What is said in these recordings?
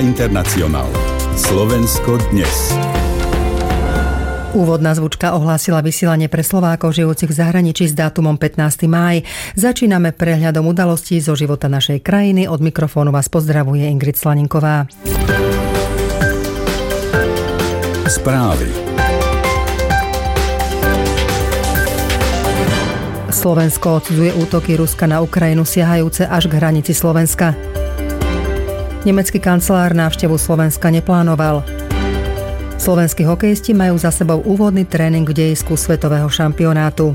Internacional. Slovensko dnes. Úvodná zvučka ohlásila vysielanie pre Slovákov žijúcich v zahraničí s dátumom 15. máj. Začíname prehľadom udalostí zo života našej krajiny. Od mikrofónu vás pozdravuje Ingrid Slaninková. Správy. Slovensko odsudzuje útoky Ruska na Ukrajinu siahajúce až k hranici Slovenska. Nemecký kancelár návštevu Slovenska neplánoval. Slovenskí hokejisti majú za sebou úvodný tréning v dejisku svetového šampionátu.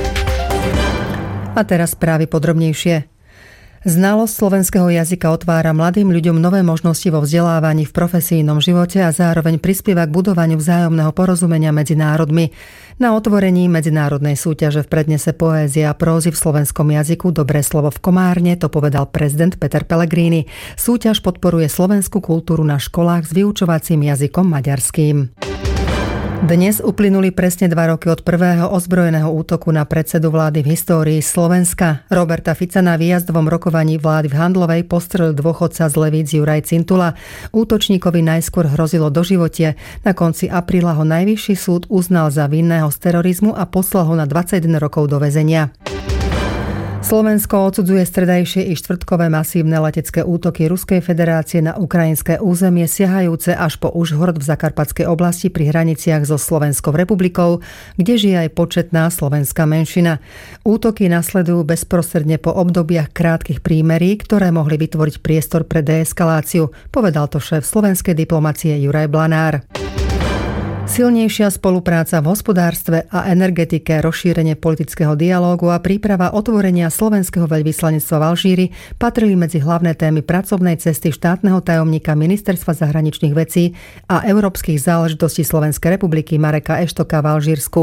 A teraz správy podrobnejšie. Znalosť slovenského jazyka otvára mladým ľuďom nové možnosti vo vzdelávaní v profesijnom živote a zároveň prispieva k budovaniu vzájomného porozumenia medzi národmi. Na otvorení medzinárodnej súťaže v prednese poézia a prózy v slovenskom jazyku Dobré slovo v Komárne to povedal prezident Peter Pellegrini. Súťaž podporuje slovenskú kultúru na školách s vyučovacím jazykom maďarským. Dnes uplynuli presne 2 roky od prvého ozbrojeného útoku na predsedu vlády v histórii Slovenska. Roberta Fica na výjazdovom rokovaní vlády v Handlovej postrelil dôchodca z Levíc Juraj Cintula. Útočníkovi najskôr hrozilo doživotie. Na konci apríla ho najvyšší súd uznal za vinného z terorizmu a poslal ho na 21 rokov do väzenia. Slovensko odsudzuje stredajšie i štvrtkové masívne letecké útoky Ruskej federácie na ukrajinské územie siahajúce až po Užhorod v Zakarpatskej oblasti pri hraniciach so Slovenskou republikou, kde žije aj početná slovenská menšina. Útoky nasledujú bezprostredne po obdobiach krátkych prímerí, ktoré mohli vytvoriť priestor pre deeskaláciu, povedal to šéf slovenskej diplomacie Juraj Blanár. Silnejšia spolupráca v hospodárstve a energetike, rozšírenie politického dialógu a príprava otvorenia slovenského veľvyslanectva v Alžíri patrili medzi hlavné témy pracovnej cesty štátneho tajomníka Ministerstva zahraničných vecí a európskych záležitostí Slovenskej republiky Mareka Eštoka v Alžírsku.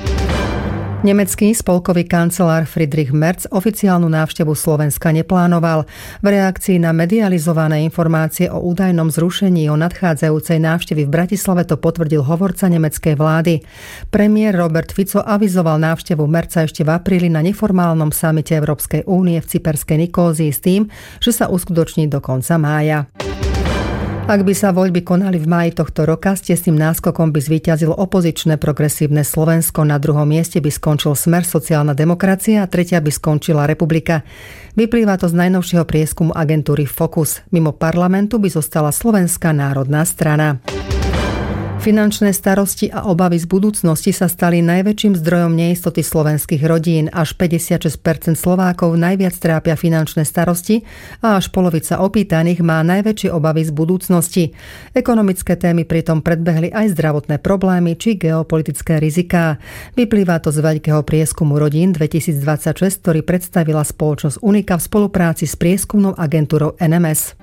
Nemecký spolkový kancelár Friedrich Merz oficiálnu návštevu Slovenska neplánoval. V reakcii na medializované informácie o údajnom zrušení o nadchádzajúcej návštevy v Bratislave to potvrdil hovorca nemeckej vlády. Premiér Robert Fico avizoval návštevu Merza ešte v apríli na neformálnom samite Európskej únie v cyperskej Nikózii s tým, že sa uskutoční do konca mája. Ak by sa voľby konali v máji tohto roka, s tesným náskokom by zvíťazilo opozičné progresívne Slovensko, na druhom mieste by skončil Smer, sociálna demokracia a tretia by skončila Republika. Vyplýva to z najnovšieho prieskumu agentúry Focus. Mimo parlamentu by zostala Slovenská národná strana. Finančné starosti a obavy z budúcnosti sa stali najväčším zdrojom neistoty slovenských rodín. Až 56% Slovákov najviac trápia finančné starosti a až polovica opýtaných má najväčšie obavy z budúcnosti. Ekonomické témy pritom predbehli aj zdravotné problémy či geopolitické riziká. Vyplýva to z veľkého prieskumu rodín 2026, ktorý predstavila spoločnosť Unika v spolupráci s prieskumnou agentúrou NMS.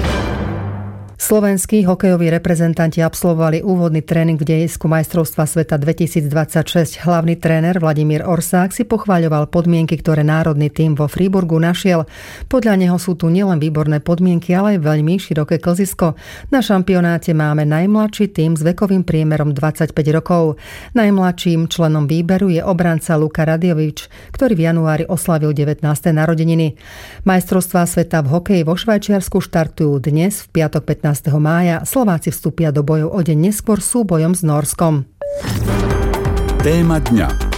Slovenskí hokejoví reprezentanti absolvovali úvodný tréning v dejisku majstrovstva sveta 2026. Hlavný tréner Vladimír Orsák si pochváľoval podmienky, ktoré národný tím vo Freiburgu našiel. Podľa neho sú tu nielen výborné podmienky, ale aj veľmi široké klzisko. Na šampionáte máme najmladší tím s vekovým priemerom 25 rokov. Najmladším členom výberu je obranca Luka Radiovič, ktorý v januári oslavil 19. narodeniny. Majstrovstvá sveta v hokeji vo Švajčiarsku štartujú dnes v piatok 15. mája. Slováci vstúpia do bojov o deň neskôr súbojom s Nórskom. Téma dňa.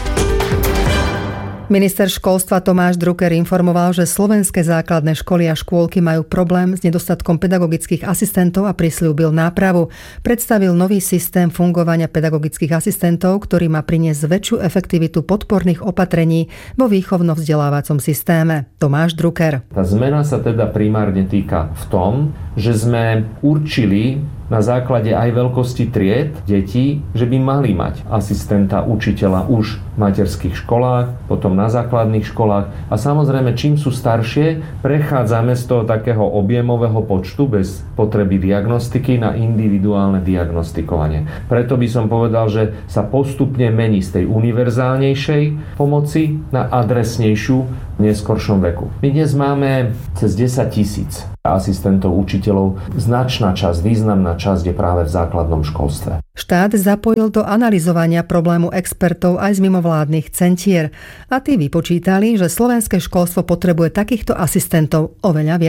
Minister školstva Tomáš Drucker informoval, že slovenské základné školy a škôlky majú problém s nedostatkom pedagogických asistentov a prisľúbil nápravu. Predstavil nový systém fungovania pedagogických asistentov, ktorý má priniesť väčšiu efektivitu podporných opatrení vo výchovno-vzdelávacom systéme. Tomáš Drucker. Tá zmena sa teda primárne týka v tom, že sme určili na základe aj veľkosti tried detí, že by mali mať asistenta učiteľa už v materských školách, potom na základných školách a samozrejme čím sú staršie, prechádzame z toho takého objemového počtu bez potreby diagnostiky na individuálne diagnostikovanie. Preto by som povedal, že sa postupne mení z tej univerzálnejšej pomoci na adresnejšiu v neskoršom veku. My dnes máme cez 10 000 asistentov, učiteľov. Značná časť, významná časť je práve v základnom školstve. Štát zapojil do analyzovania problému expertov aj z mimovládnych centier a tí vypočítali, že slovenské školstvo potrebuje takýchto asistentov oveľa viac.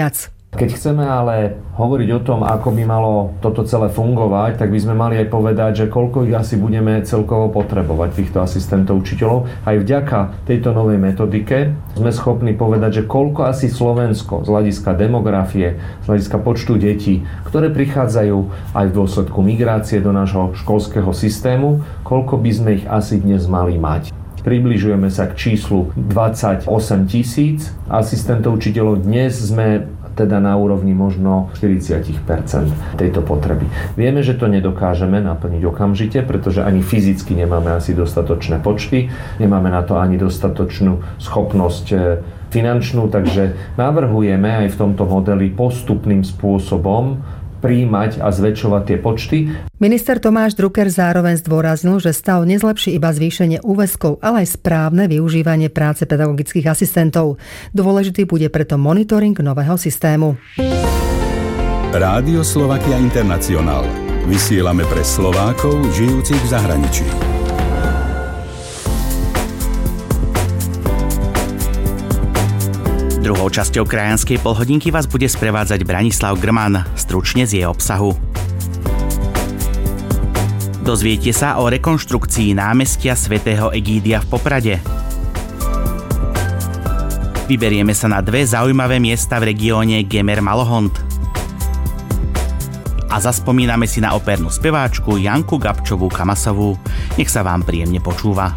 Keď chceme ale hovoriť o tom, ako by malo toto celé fungovať, tak by sme mali aj povedať, že koľko ich asi budeme celkovo potrebovať, týchto asistentov učiteľov. Aj vďaka tejto novej metodike sme schopní povedať, že koľko asi Slovensko z hľadiska demografie, z hľadiska počtu detí, ktoré prichádzajú aj v dôsledku migrácie do nášho školského systému, koľko by sme ich asi dnes mali mať. Približujeme sa k číslu 28 000 asistentov učiteľov. Dnes sme teda na úrovni možno 40% tejto potreby. Vieme, že to nedokážeme naplniť okamžite, pretože ani fyzicky nemáme asi dostatočné počty, nemáme na to ani dostatočnú schopnosť finančnú, takže navrhujeme aj v tomto modeli postupným spôsobom prijímať a zväčšovať tie počty. Minister Tomáš Drucker zároveň zdôraznil, že stav nezlepší iba zvýšenie úväzkov, ale aj správne využívanie práce pedagogických asistentov. Dôležitý bude preto monitoring nového systému. Rádio Slovakia International. Vysielame pre Slovákov žijúcich v zahraničí. Druhou časťou krajanskej polhodinky vás bude sprevádzať Branislav Grman, stručne z jej obsahu. Dozviete sa o rekonštrukcii námestia svätého Egídia v Poprade. Vyberieme sa na dve zaujímavé miesta v regióne Gemer-Malohont. A zaspomíname si na opernú speváčku Janku Gabčovú Kamasovú. Nech sa vám príjemne počúva.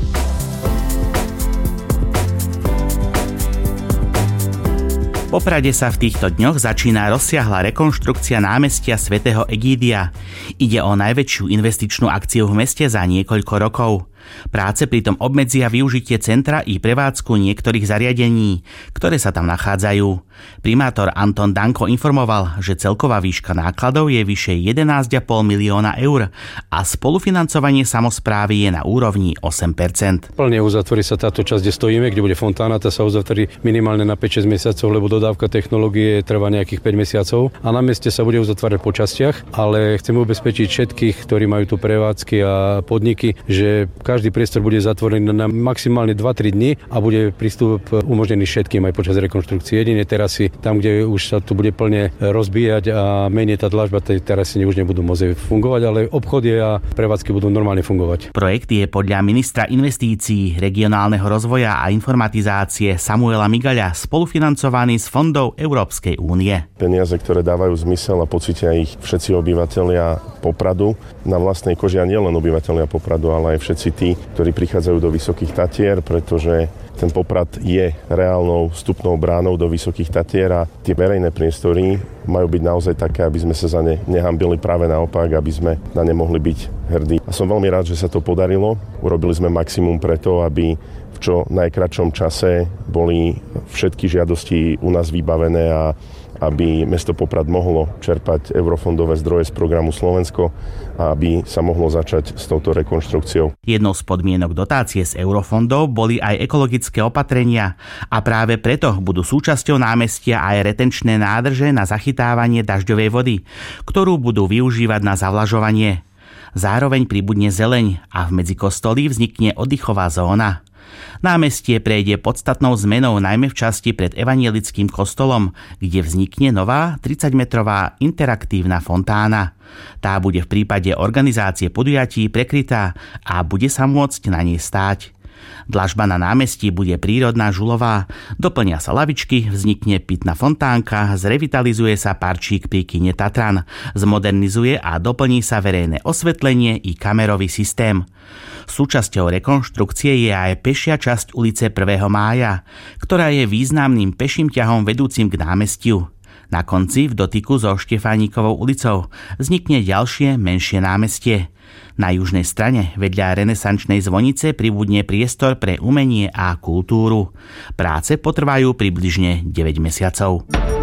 V Poprade sa v týchto dňoch začína rozsiahla rekonštrukcia námestia svätého Egídia. Ide o najväčšiu investičnú akciu v meste za niekoľko rokov. Práce pritom obmedzia využitie centra i prevádzku niektorých zariadení, ktoré sa tam nachádzajú. Primátor Anton Danko informoval, že celková výška nákladov je vyše 11,5 milióna eur a spolufinancovanie samosprávy je na úrovni 8%. Plne uzatvorí sa táto časť, kde stojíme, kde bude fontána, tá sa uzatvorí minimálne na 5-6 mesiacov, lebo dodávka technológie trvá nejakých 5 mesiacov a na meste sa bude uzatvárať po častiach, ale chceme ubezpečiť všetkých, ktorí majú tu prevádzky a podniky, že každý priestor bude zatvorený na maximálne 2-3 dni a bude prístup umožnený všetkým aj počas rekonštrukcie. Jedine terasy, tam, kde už sa tu bude plne rozbíjať a menej tá dlažba, tej terasy už nebudú môcť fungovať, ale obchody a prevádzky budú normálne fungovať. Projekt je podľa ministra investícií, regionálneho rozvoja a informatizácie Samuela Migaľa spolufinancovaný z fondov Európskej únie. Peniaze, ktoré dávajú zmysel a pocítia ich všetci obyvatelia Popradu na vlastnej koži, a nielen obyvatelia Popradu, ale aj všetci tí, ktorí prichádzajú do Vysokých Tatier, pretože ten Poprad je reálnou vstupnou bránou do Vysokých Tatier a tie verejné priestory majú byť naozaj také, aby sme sa za ne nehambili, práve naopak, aby sme na ne mohli byť hrdí. A som veľmi rád, že sa to podarilo. Urobili sme maximum preto, aby v čo najkratšom čase boli všetky žiadosti u nás vybavené a aby mesto Poprad mohlo čerpať eurofondové zdroje z programu Slovensko a aby sa mohlo začať s touto rekonštrukciou. Jednou z podmienok dotácie z eurofondov boli aj ekologické opatrenia a práve preto budú súčasťou námestia aj retenčné nádrže na zachytávanie dažďovej vody, ktorú budú využívať na zavlažovanie. Zároveň pribudne zeleň a v medzikostolí vznikne oddychová zóna. Námestie prejde podstatnou zmenou najmä v časti pred evanielickým kostolom, kde vznikne nová 30-metrová interaktívna fontána. Tá bude v prípade organizácie podujatí prekrytá a bude sa môcť na nej stáť. Dlažba na námestí bude prírodná žulová, doplnia sa lavičky, vznikne pitná fontánka, zrevitalizuje sa parčík pri kine Tatran, zmodernizuje a doplní sa verejné osvetlenie i kamerový systém. Súčasťou rekonštrukcie je aj pešia časť ulice 1. mája, ktorá je významným peším ťahom vedúcim k námestiu. Na konci, v dotyku so Štefánikovou ulicou, vznikne ďalšie menšie námestie. Na južnej strane, vedľa renesančnej zvonice, pribudne priestor pre umenie a kultúru. Práce potrvajú približne 9 mesiacov.